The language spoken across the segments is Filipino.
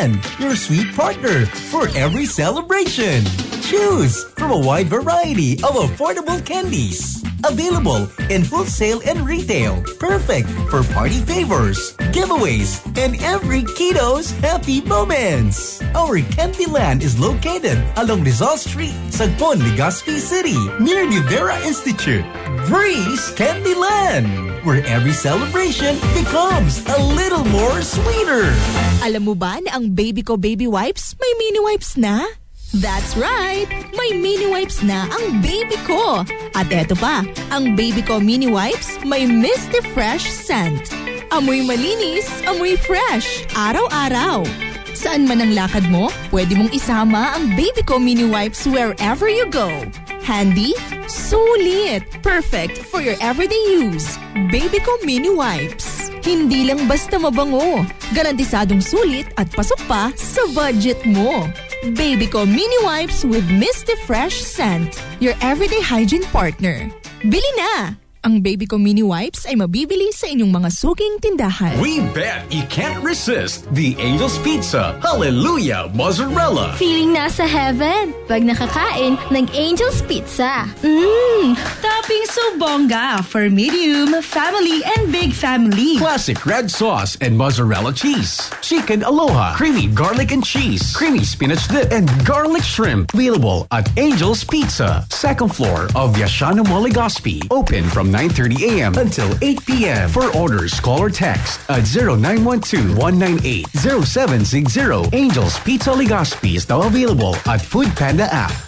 Land, your sweet partner for every celebration. Choose from a wide variety of affordable candies. Available in wholesale and retail. Perfect for party favors, giveaways, and every kiddo's happy moments. Our Candyland is located along Rizal Street, Sagpon, Legazpi City, near Rivera Institute. Breeze Candyland, where every celebration becomes a little more sweeter. Alam mo ba na ang Baby Ko Baby Wipes may mini wipes na? That's right! May mini wipes na ang Baby Ko. At eto pa, ang Baby Ko mini wipes may Misty Fresh scent. Amoy malinis, amoy fresh, araw-araw. Saan man ang lakad mo, pwede mong isama ang Baby Ko mini wipes wherever you go. Handy, sulit, perfect for your everyday use. Baby Ko mini wipes. Hindi lang basta mabango, garantisadong sulit at pasok pa sa budget mo. Baby Ko mini wipes with Misty Fresh scent, your everyday hygiene partner. Bili na! Ang Baby Ko mini wipes ay mabibili sa inyong mga suking tindahan. We bet you can't resist the Angel's Pizza Hallelujah Mozzarella. Feeling nasa heaven pag nakakain ng Angel's Pizza. Topping so bongga for medium, family, and big family. Classic red sauce and mozzarella cheese. Chicken aloha, creamy garlic and cheese, creamy spinach dip, and garlic shrimp. Available at Angel's Pizza, second floor of Yashano Mall, Legazpi. Open from 9:30 a.m. until 8 p.m. For orders, call or text at 0912-198-0760. Angel's Pizza Legazpi is now available at Food Panda app.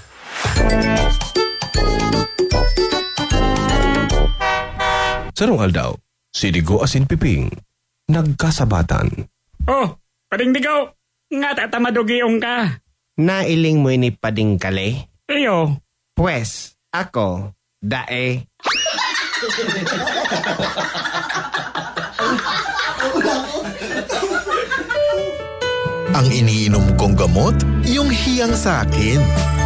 Sarong aldaw, si Digo asin Piping, nagkasabatan. Oh, Pading Digo, nga tatamadugiong ka. Nailing mo ni Pading Kale? Iyo. Pues, ako, dae. Ang iniinom kong gamot, yung hiyang sa akin.